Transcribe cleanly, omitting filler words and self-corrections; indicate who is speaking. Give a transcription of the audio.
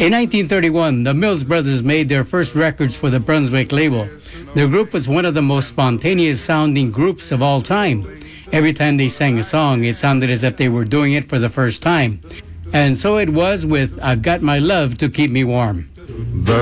Speaker 1: In 1931, the Mills Brothers made their first records for the Brunswick label. The group was one of the most spontaneous sounding groups of all time. Every time they sang a song, it sounded as if they were doing it for the first time. And so it was with I've Got My Love to Keep Me Warm.